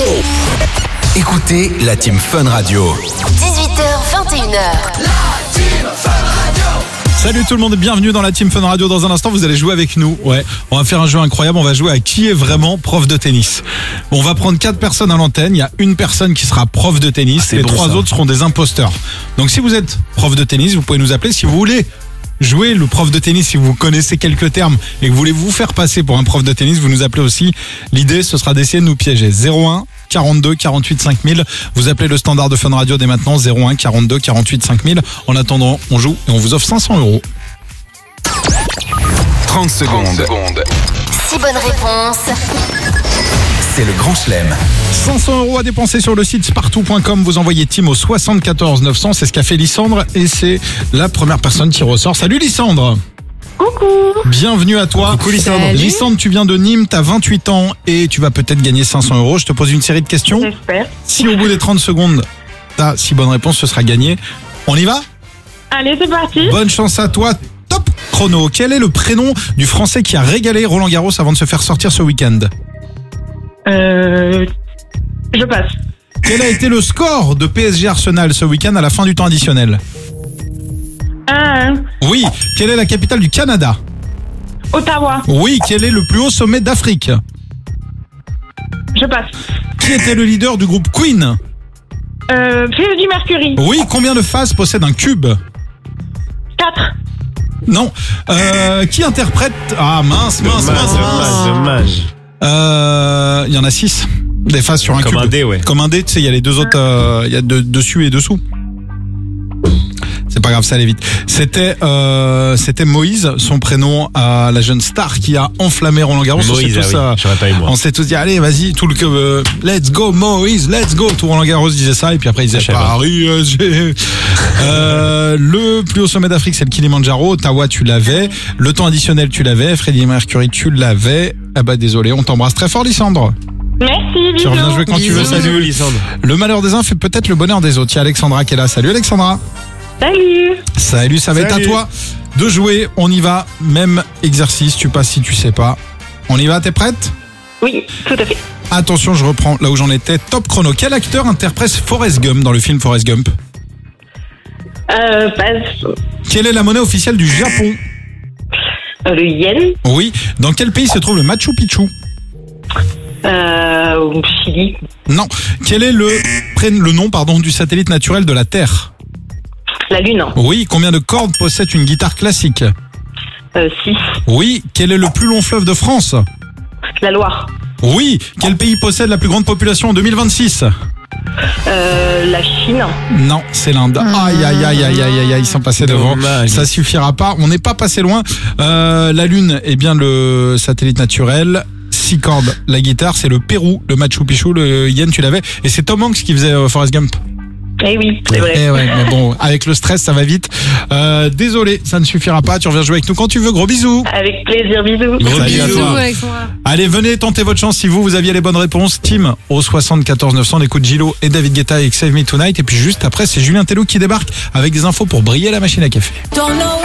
Écoutez la Team Fun Radio. 18h, 21h. Salut tout le monde et bienvenue dans la Team Fun Radio. Dans un instant, vous allez jouer avec nous. Ouais, on va faire un jeu incroyable. On va jouer à qui est vraiment prof de tennis. On va prendre 4 personnes à l'antenne. Il y a une personne qui sera prof de tennis. Les 3 autres seront des imposteurs. Donc si vous êtes prof de tennis, vous pouvez nous appeler. Si vous voulez jouer le prof de tennis, si vous connaissez quelques termes et que vous voulez vous faire passer pour un prof de tennis, vous nous appelez aussi. L'idée, ce sera d'essayer de nous piéger. 01 42 48 5000. Vous appelez le standard de Fun Radio dès maintenant. 01 42 48 5000. En attendant, on joue et on vous offre 500 €. 30 secondes. 6 bonnes réponses. C'est le Grand Chelem. 500 € à dépenser sur le site spartou.com. Vous envoyez Tim au 74 900. C'est ce qu'a fait Lysandre et c'est la première personne qui ressort. Salut Lysandre. Coucou. Bienvenue à toi. Coucou Lysandre. Salut. Lysandre, tu viens de Nîmes, t'as 28 ans et tu vas peut-être gagner 500 €. Je te pose une série de questions. J'espère. Si au bout des 30 secondes, t'as 6 bonnes réponses, ce sera gagné. On y va ? Allez, c'est parti. Bonne chance à toi. Top chrono. Quel est le prénom du Français qui a régalé Roland Garros avant de se faire sortir ce week-end ? Je passe. Quel a été le score de PSG Arsenal ce week-end à la fin du temps additionnel ? Oui. Quelle est la capitale du Canada ? Ottawa. Oui. Quel est le plus haut sommet d'Afrique ? Je passe. Qui était le leader du groupe Queen ? Freddie Mercury. Oui. Combien de faces possède un cube ? 4. Non. Qui interprète... Ah mince. Dommage. Il y en a 6. Des faces sur un Comme cube. un dé, ouais. Comme un dé, tu sais, il y a les deux autres... Il y a dessus et dessous. C'est pas grave, ça allait vite. C'était Moïse, son prénom à la jeune star qui a enflammé Roland Garros. Moïse, j'aurais pas eu moi. On s'est tous dit, allez, vas-y, tout le let's go Moïse, let's go. Tout Roland Garros disait ça et puis après il disait Paris. Le plus haut sommet d'Afrique, c'est le Kilimandjaro. Ottawa, tu l'avais. Le temps additionnel, tu l'avais. Freddie Mercury, tu l'avais. Ah bah désolé, on t'embrasse très fort, Lysandre. Merci, bisous. Tu reviens jouer quand tu veux. Salut Lysandre. Le malheur des uns fait peut-être le bonheur des autres. Il y a Alexandra qui est là. Salut Alexandra. Salut. Salut, ça va être à toi de jouer. On y va. Même exercice, tu passes si tu sais pas. On y va, t'es prête ? Oui, tout à fait. Attention, je reprends là où j'en étais. Top chrono. Quel acteur interprète Forrest Gump dans le film Forrest Gump ? Passe. Quelle est la monnaie officielle du Japon ? Le yen. Oui. Dans quel pays se trouve le Machu Picchu ? Au Chili. Non. Quel est le nom du satellite naturel de la Terre ? La lune. Oui. Combien de cordes possède une guitare classique ? 6. Oui. Quel est le plus long fleuve de France ? La Loire. Oui. Quel pays possède la plus grande population en 2026 ? La Chine. Non, c'est l'Inde. Aïe, ils sont passés devant. Dommage. Ça suffira pas. On n'est pas passé loin. La Lune est bien le satellite naturel. 6 cordes, la guitare, c'est le Pérou, le Machu Picchu, le yen, tu l'avais. Et c'est Tom Hanks qui faisait Forrest Gump. Eh oui, c'est vrai. Eh ouais, mais bon, avec le stress, ça va vite. Désolé, ça ne suffira pas. Tu reviens jouer avec nous quand tu veux. Gros bisous. Avec plaisir, bisous. Salut à toi. Allez, venez tenter votre chance si vous aviez les bonnes réponses. Team au 74 900, on écoute Gillo et David Guetta avec Save Me Tonight. Et puis juste après, c'est Julien Tellou qui débarque avec des infos pour briller la machine à café.